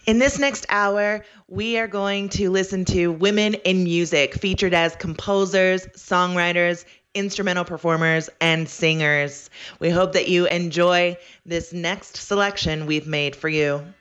In this next hour, we are going to listen to women in music featured as composers, songwriters, instrumental performers, and singers. We hope that you enjoy this next selection we've made for you.